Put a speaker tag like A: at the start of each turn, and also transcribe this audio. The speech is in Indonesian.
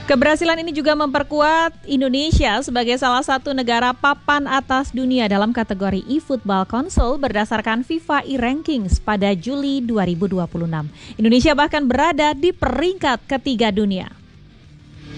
A: Keberhasilan ini juga memperkuat Indonesia sebagai salah satu negara papan atas dunia dalam kategori eFootball Console berdasarkan FIFA e-Rankings pada Juli 2026. Indonesia bahkan berada di peringkat ketiga dunia.